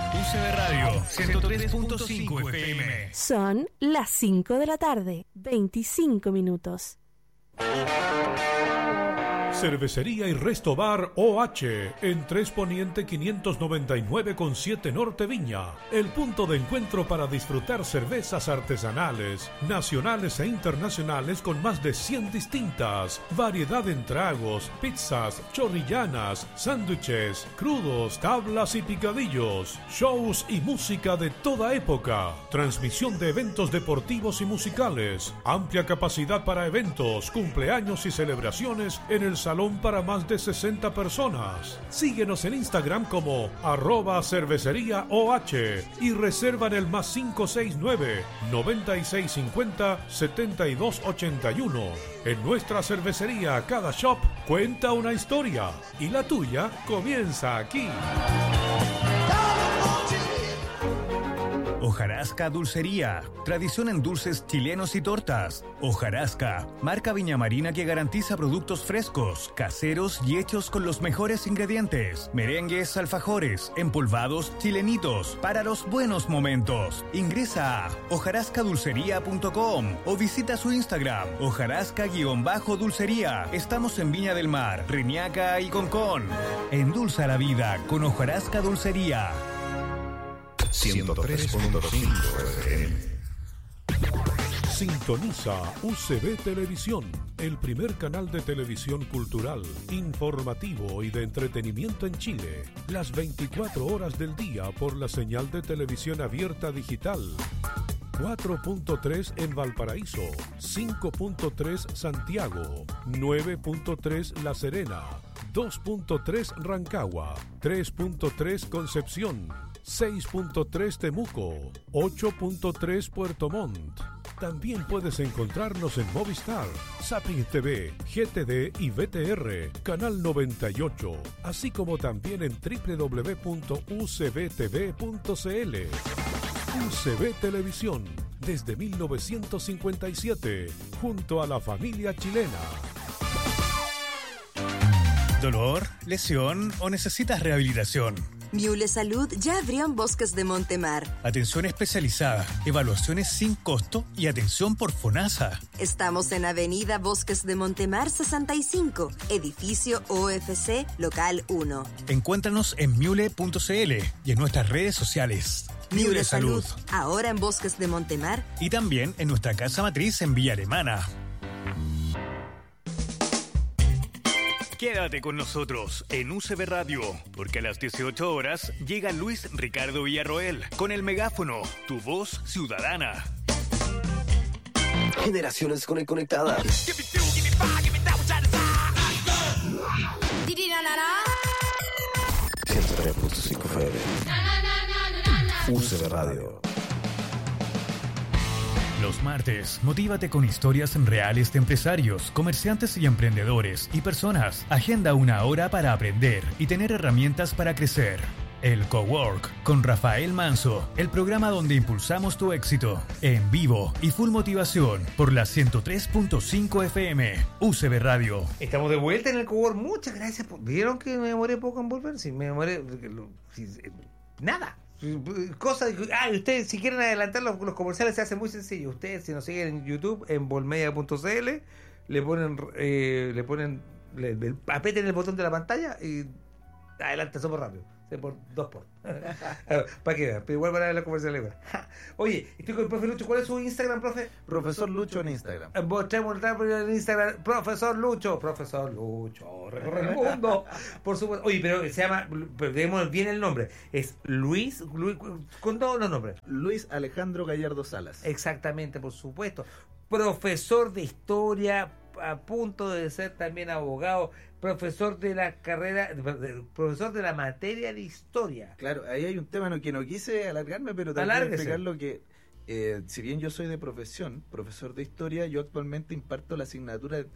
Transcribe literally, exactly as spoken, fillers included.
U C B Radio ciento tres punto cinco F M. Son las cinco de la tarde, veinticinco minutos. Cervecería y Resto Bar O H en tres Poniente quinientos noventa y nueve con siete Norte Viña. El punto de encuentro para disfrutar cervezas artesanales, nacionales e internacionales con más de cien distintas. Variedad en tragos, pizzas, chorrillanas, sándwiches, crudos, tablas y picadillos. Shows y música de toda época. Transmisión de eventos deportivos y musicales. Amplia capacidad para eventos, cumpleaños y celebraciones en el salón para más de sesenta personas. Síguenos en Instagram como arroba cervecería OH y reserva en el más cinco seis nueve, noventa y seis cincuenta, setenta y dos ochenta y uno. En nuestra cervecería cada shop cuenta una historia y la tuya comienza aquí. Hojarasca Dulcería, tradición en dulces chilenos y tortas. Hojarasca, marca viñamarina que garantiza productos frescos, caseros y hechos con los mejores ingredientes. Merengues, alfajores, empolvados, chilenitos, para los buenos momentos. Ingresa a hojarasca dulcería punto com o visita su Instagram, hojarasca-dulcería. Estamos en Viña del Mar, Reñaca y Concón. Endulza la vida con Hojarasca Dulcería. ciento tres punto cinco F M. Sintoniza U C B Televisión, el primer canal de televisión cultural, informativo y de entretenimiento en Chile, las veinticuatro horas del día por la señal de televisión abierta digital. cuatro punto tres en Valparaíso, cinco punto tres Santiago, nueve punto tres La Serena, dos punto tres Rancagua, tres punto tres Concepción, seis punto tres Temuco, ocho punto tres Puerto Montt. También puedes encontrarnos en Movistar, Zapping T V, G T D y V T R, Canal noventa y ocho, así como también en doble u doble u doble u punto u c b t v punto c l. U C B Televisión, desde mil novecientos cincuenta y siete, junto a la familia chilena. ¿Dolor, lesión o necesitas rehabilitación? Miule Salud ya abrió en Bosques de Montemar. Atención especializada, evaluaciones sin costo y atención por FONASA. Estamos en Avenida Bosques de Montemar sesenta y cinco, edificio O F C, local uno. Encuéntranos en miule punto c l y en nuestras redes sociales. Miule, Miule Salud, Salud, ahora en Bosques de Montemar. Y también en nuestra casa matriz en Villa Alemana. Quédate con nosotros en U C B Radio, porque a las dieciocho horas llega Luis Ricardo Villarroel con el megáfono, tu voz ciudadana. Generaciones conectadas. ciento tres punto cinco F M. U C B Radio. Los martes, motívate con historias reales de empresarios, comerciantes y emprendedores y personas. Agenda una hora para aprender y tener herramientas para crecer. El Cowork con Rafael Manso, el programa donde impulsamos tu éxito. En vivo y full motivación por la ciento tres punto cinco F M, U C B Radio. Estamos de vuelta en el Cowork. Muchas gracias. ¿Vieron que me demoré poco en volver? Sí, me demoré... Nada. Cosas, ah, ustedes si quieren adelantar los, los comerciales se hace muy sencillo. Ustedes si nos siguen en YouTube en volmedia punto c l le ponen eh, le ponen le, le, aprieten el botón de la pantalla y adelante súper rápido, por dos por para que vean, pero igual van a ver los comerciales. Oye, estoy con el profe Lucho. ¿Cuál es su Instagram, profe? Profesor Lucho en Instagram. Mostremos en Instagram, profesor Lucho, profesor Lucho, recorre el mundo, por supuesto. Oye, pero se llama, pero tenemos bien el nombre, es Luis, Luis con todos los nombres. Luis Alejandro Gallardo Salas. Exactamente, por supuesto. Profesor de historia, a punto de ser también abogado, profesor de la carrera, profesor de la materia de historia. Claro, ahí hay un tema en el que no quise alargarme, pero también explicar lo que, eh, si bien yo soy de profesión, profesor de historia, yo actualmente imparto la asignatura de